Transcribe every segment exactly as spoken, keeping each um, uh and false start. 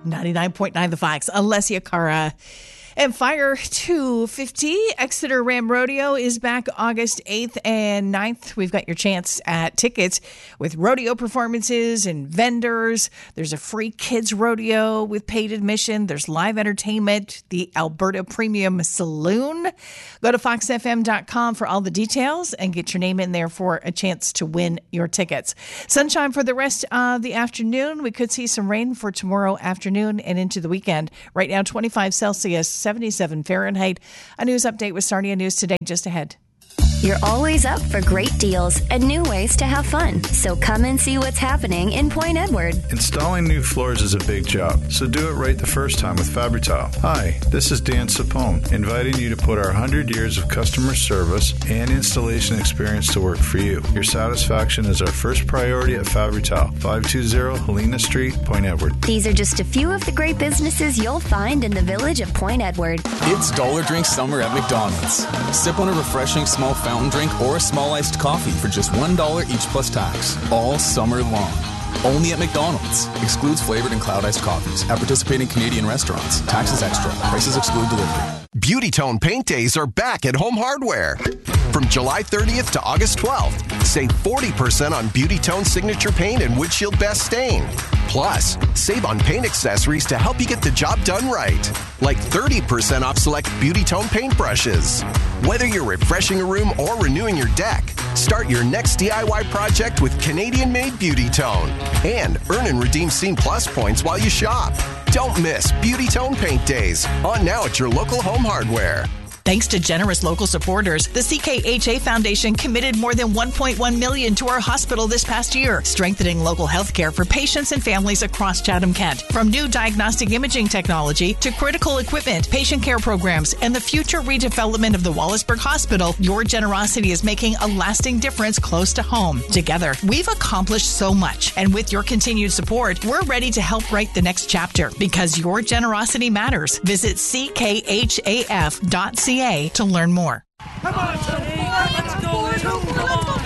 ninety-nine point nine The Fox. Alessia Cara. And Fire two fifty, Exeter Ram Rodeo is back August eighth and ninth. We've got your chance at tickets with rodeo performances and vendors. There's a free kids rodeo with paid admission. There's live entertainment, the Alberta Premium Saloon. Go to fox f m dot com for all the details and get your name in there for a chance to win your tickets. Sunshine for the rest of the afternoon. We could see some rain for tomorrow afternoon and into the weekend. Right now, twenty-five Celsius, seventy-seven Fahrenheit. A news update with Sarnia News Today just ahead. You're always up for great deals and new ways to have fun. So come and see what's happening in Point Edward. Installing new floors is a big job, so do it right the first time with Fabri-Tile. Hi, this is Dan Sapone, inviting you to put our one hundred years of customer service and installation experience to work for you. Your satisfaction is our first priority at Fabri-Tile, five two zero Helena Street, Point Edward. These are just a few of the great businesses you'll find in the village of Point Edward. It's Dollar Drink Summer at McDonald's. Sip on a refreshing small fountain drink or a small iced coffee for just one dollar each plus tax, all summer long. Only at McDonald's. Excludes flavored and cloud iced coffees at participating Canadian restaurants. Taxes extra. Prices exclude delivery. Beauty Tone Paint Days are back at Home Hardware. From July thirtieth to August twelfth, save forty percent on Beauty Tone Signature Paint and Windshield Best Stain. Plus, save on paint accessories to help you get the job done right. Like thirty percent off select Beauty Tone paintbrushes. Whether you're refreshing a room or renewing your deck, start your next D I Y project with Canadian-made Beauty Tone. And earn and redeem Scene Plus points while you shop. Don't miss Beauty Tone Paint Days. On now at your local Home Hardware. Thanks to generous local supporters, the C K H A Foundation committed more than one point one million dollars to our hospital this past year, strengthening local health care for patients and families across Chatham-Kent. From new diagnostic imaging technology to critical equipment, patient care programs, and the future redevelopment of the Wallaceburg Hospital, your generosity is making a lasting difference close to home. Together, we've accomplished so much, and with your continued support, we're ready to help write the next chapter because your generosity matters. Visit c k h a f dot c a to learn more. Come on, Tony. Let's go. Come on.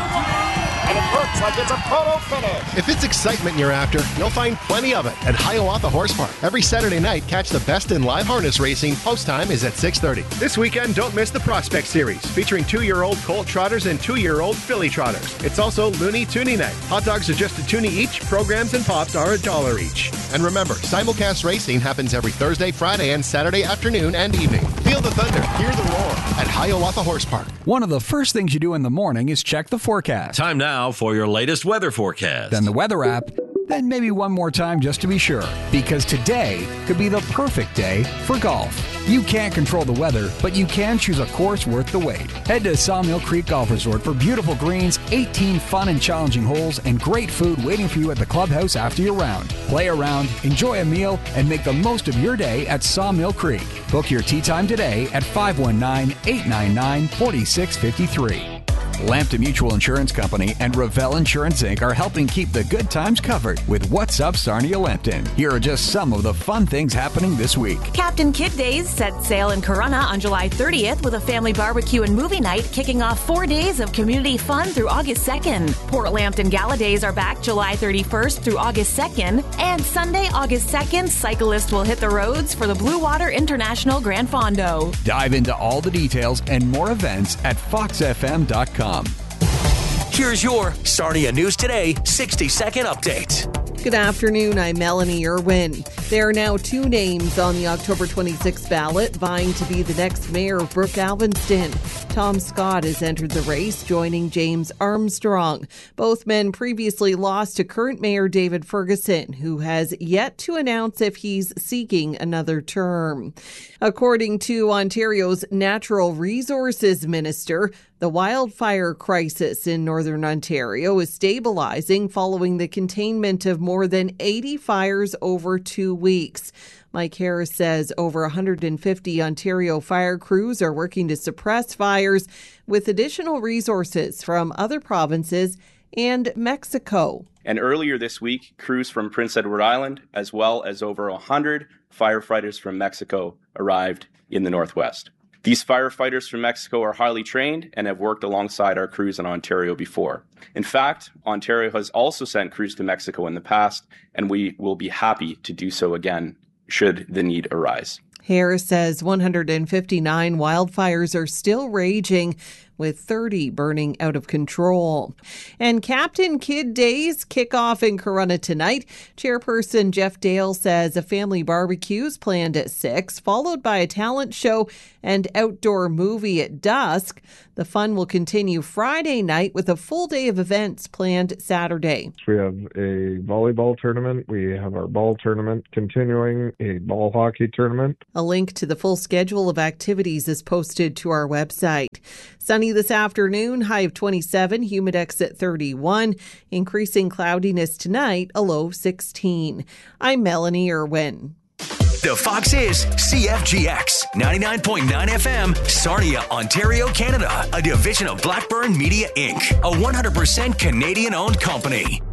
And it looks like it's a photo finish. If it's excitement you're after, you'll find plenty of it at Hiawatha Horse Park. Every Saturday night, catch the best in live harness racing. Post time is at six thirty. This weekend, don't miss the Prospect Series, featuring two-year-old Colt Trotters and two-year-old Filly Trotters. It's also Looney Toonie Night. Hot dogs are just a toonie each. Programs and pops are a dollar each. And remember, simulcast racing happens every Thursday, Friday, and Saturday afternoon and evening. Feel the thunder, hear the roar at Hiawatha Horse Park. One of the first things you do in the morning is check the forecast. Time now for your latest weather forecast. Then the weather app, then maybe one more time just to be sure. Because today could be the perfect day for golf. You can't control the weather, but you can choose a course worth the wait. Head to Sawmill Creek Golf Resort for beautiful greens, eighteen fun and challenging holes, and great food waiting for you at the clubhouse after your round. Play around, enjoy a meal, and make the most of your day at Sawmill Creek. Book your tee time today at five one nine, eight nine nine, four six five three. Lambton Mutual Insurance Company and Revell Insurance Incorporated are helping keep the good times covered with What's Up Sarnia Lambton. Here are just some of the fun things happening this week. Captain Kidd Days set sail in Corunna on July thirtieth with a family barbecue and movie night kicking off four days of community fun through August second. Port Lambton Gala Days are back July thirty-first through August second. And Sunday, August second, cyclists will hit the roads for the Blue Water International Grand Fondo. Dive into all the details and more events at fox f m dot com. Here's your Sarnia News Today sixty second update. Good afternoon, I'm Melanie Irwin. There are now two names on the October twenty-sixth ballot vying to be the next mayor of Brooke Alvinston. Tom Scott has entered the race, joining James Armstrong. Both men previously lost to current Mayor David Ferguson, who has yet to announce if he's seeking another term. According to Ontario's Natural Resources Minister, the wildfire crisis in northern Ontario is stabilizing following the containment of more than eighty fires over two weeks. Mike Harris says over one hundred fifty Ontario fire crews are working to suppress fires with additional resources from other provinces and Mexico. And earlier this week, crews from Prince Edward Island, as well as over one hundred firefighters from Mexico, arrived in the Northwest. These firefighters from Mexico are highly trained and have worked alongside our crews in Ontario before. In fact, Ontario has also sent crews to Mexico in the past, and we will be happy to do so again should the need arise. Harris says one hundred fifty-nine wildfires are still raging, with thirty burning out of control. And Captain Kidd Days kick off in Corunna tonight. Chairperson Jeff Dale says a family barbecue is planned at six, followed by a talent show and outdoor movie at dusk. The fun will continue Friday night with a full day of events planned Saturday. We have a volleyball tournament. We have our ball tournament continuing, a ball hockey tournament. A link to the full schedule of activities is posted to our website. Sunny this afternoon, high of twenty-seven, Humidex at thirty-one. Increasing cloudiness tonight, a low of sixteen. I'm Melanie Irwin. The Fox is C F G X ninety-nine point nine F M, Sarnia, Ontario, Canada, a division of Blackburn Media Incorporated, a one hundred percent Canadian-owned company.